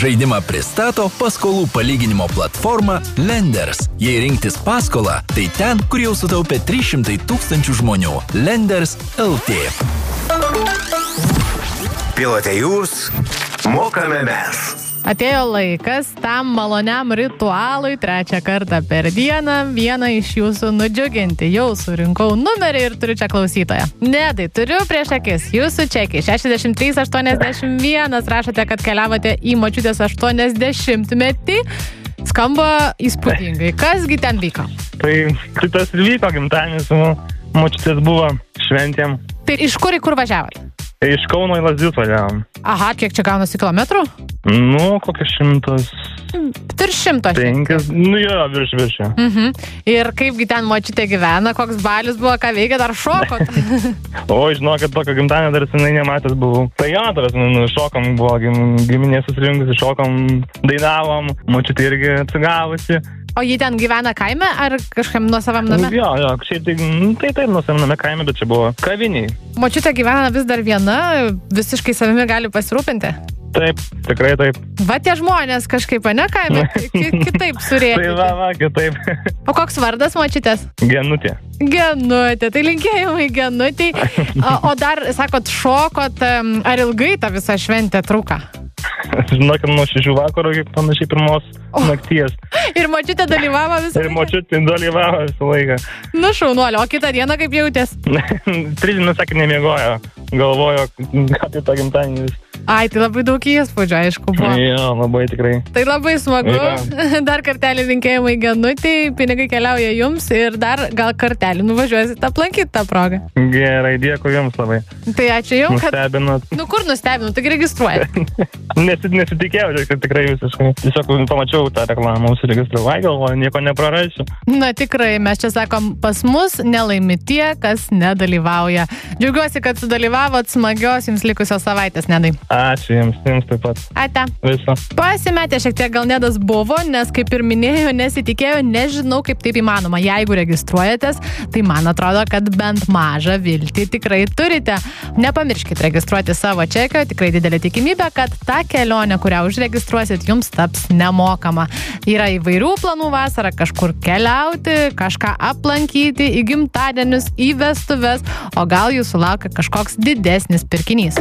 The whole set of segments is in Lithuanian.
Žaidimą pristato paskolų palyginimo platforma Lenders. Jei rinktis paskolą, tai ten, kur jau sutaupė 300 000 žmonių. Lenders LT. Pilote jūs, mokame mes. Atėjo laikas tam maloniam ritualui 3 kartą per dieną vieną iš jūsų nudžiuginti. Jau surinkau numerį ir turiu čia klausytoją. Nedai, turiu prieš akis jūsų čekį 6381. Rašote, kad keliavote į močiutės 80-metį. Skamba įspūdingai. Kasgi ten vyko? Tai tas ir vyko gimtadienis, močiutės buvo šventėm. Tai iš kur į kur važiavot? Iš Kauno į Lazdijus važiavom. Aha, kiek čia gaunasi kilometrų? Kokias 100. Turi 100. 5, virš. Ir kaipgi ten močiutė gyvena, koks balius buvo, ką veikia, dar šokot? Žinokit, tokio gimtadienio dar senai nematęs buvau. Tai šokom, buvo giminės susirinkusi, šokom, dainavom, močiutė irgi atsigavusi. O jį ten gyvena kaime ar kažkam nuosavam name? Jo, šiaip tai nuosavam name kaime, bet čia buvo kaviniai. Močiutė gyvena vis dar viena, visiškai savimi gali pasirūpinti? Taip, tikrai taip. Va tie žmonės kažkaip, ne kaime, kitaip surėti. Tai va, kitaip. O koks vardas močiutės? Genutė. Genutė, tai linkėjimai Genutei. O dar, sakot, šokot, ar ilgai ta visa šventė truka? Žinokit, nuo 6 vakaro, panašiai 1 nakties. Ir močiutė dalyvavo visą laiką? Ir močiutė dalyvavo visą laiką. Nu, šaunuolė, o kitą dieną kaip jautės? 3 dienas, sakė, nemiegojo. Galvojo, ką tai tą gimtadienį vis. Ai, tai labai daug įspūdžio, aišku, buvo. Jo, labai tikrai. Tai labai smagu. Ja. Dar kartelį linkėjimai Genutei, pinigai keliauja jums ir dar gal kartelį nuvažiuosit aplankyti tą progą. Gerai, dėkui jums labai. Tai ačiū jums, kad... Nustebinot. Kur nustebinot, tai registruojat. Nesitikėjau, kad tikrai visiškai. Tiesiog pamačiau tą reklamą, užsiregistravau, galvoju, nieko neprarasiu. Na tikrai, mes čia sakom, pas mus nelaimi tie, kas nedalyvauja. Džiaugiuosi, kad sudalyvavot, smagios jums likusios savaitės, Nedai. Ačiū jums taip pat. Ate. Viso. Pasimetė šiek tiek gal Nedas buvo, nes kaip ir minėjau, nesitikėjau, nežinau, kaip taip įmanoma. Jeigu registruojatės, tai man atrodo, kad bent mažą viltį tikrai turite. Nepamirškit registruoti savo čekio, tikrai didelė tikimybė, kad ta kelionė, kurią užregistruosit, jums taps nemokama. Yra įvairių planų vasarą, kažkur keliauti, kažką aplankyti, į gimtadienius, į vestuves, o gal jūsų laukia kažkoks didesnis pirkinys.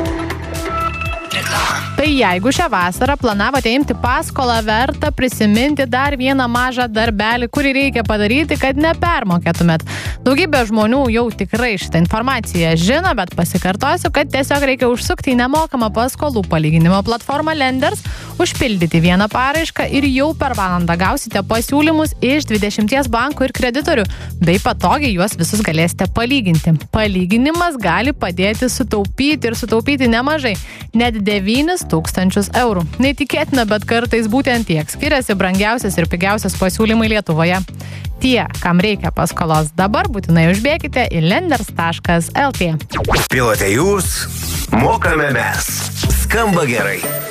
Tai jeigu šią vasarą planavote imti paskolą, verta prisiminti dar vieną mažą darbelį, kurį reikia padaryti, kad nepermokėtumėt. Daugybė žmonių jau tikrai šitą informaciją žino, bet pasikartosiu, kad tiesiog reikia užsukti į nemokamą paskolų palyginimo platformą Lenders, užpildyti vieną paraišką ir jau per valandą gausite pasiūlymus iš 20 bankų ir kreditorių, bei patogiai juos visus galėsite palyginti. Palyginimas gali padėti sutaupyti nemažai, net 9 000 eurų. Neįtikėtina, bet kartais būtent tiek skiriasi brangiausias ir pigiausias pasiūlymai Lietuvoje. Tie, kam reikia paskolos dabar, būtinai užbėkite į lenders.lt. Pilote jūs, mokame mes. Skamba gerai.